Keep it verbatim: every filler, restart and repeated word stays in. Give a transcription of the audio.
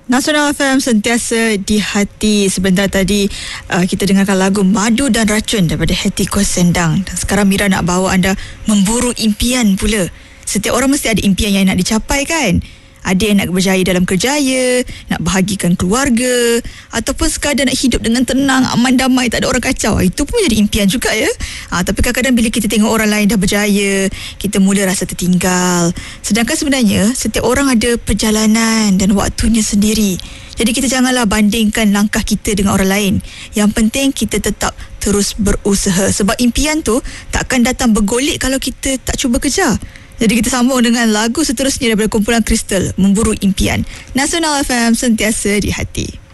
Nasional F M sentiasa di hati. Sebentar tadi uh, kita dengarkan lagu Madu dan Racun daripada Hetty Koh Sendang. Dan sekarang Mira nak bawa anda memburu impian pula. Setiap orang mesti ada impian yang nak dicapai kan? Ada yang nak berjaya dalam kerjaya, nak bahagikan keluarga, ataupun sekadar nak hidup dengan tenang, aman, damai, tak ada orang kacau. Itu pun jadi impian juga ya. Ha, tapi kadang-kadang bila kita tengok orang lain dah berjaya, kita mula rasa tertinggal. Sedangkan sebenarnya setiap orang ada perjalanan dan waktunya sendiri. Jadi kita janganlah bandingkan langkah kita dengan orang lain. Yang penting kita tetap terus berusaha. Sebab impian tu takkan datang bergolek kalau kita tak cuba kejar. Jadi kita sambung dengan lagu seterusnya daripada kumpulan Kristal, Memburu Impian. Nasional F M sentiasa di hati.